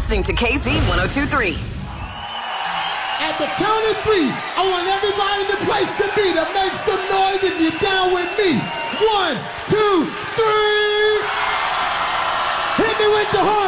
listening to KZ 102.3. At the count of three, I want everybody in the place to be to make some noise if you're down with me. 1, 2, 3. Hit me with the horn.